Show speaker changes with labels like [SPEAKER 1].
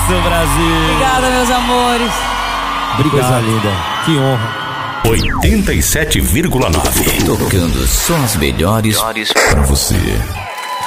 [SPEAKER 1] isso, Brasil.
[SPEAKER 2] Obrigada, meus amores.
[SPEAKER 1] Obrigado. Coisa linda. Que honra.
[SPEAKER 3] 87,9.
[SPEAKER 4] Tocando só as melhores pra você.